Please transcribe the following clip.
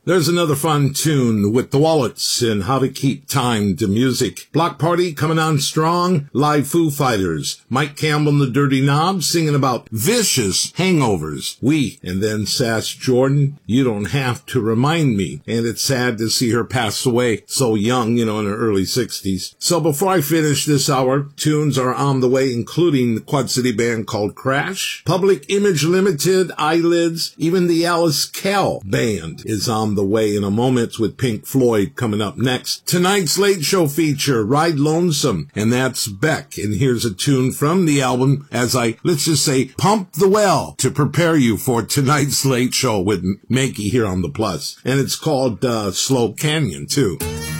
There's another fun tune with the Wallets and How to Keep Time to Music. Block Party coming on strong. Live Foo Fighters. Mike Campbell and the Dirty Knobs singing about vicious hangovers. And then Sass Jordan, You Don't Have to Remind Me. And it's sad to see her pass away so young, in her early 60s. So before I finish this hour, tunes are on the way, including the Quad City band called Crash, Public Image Limited, Eyelids, even the Alice Cal band is on the way in a moment with Pink Floyd coming up next. Tonight's Late Show feature, Ride Lonesome, and that's Beck. And here's a tune from the album as let's just say, pump the well to prepare you for tonight's Late Show with Makey here on the Plus. And it's called Slow Canyon, too.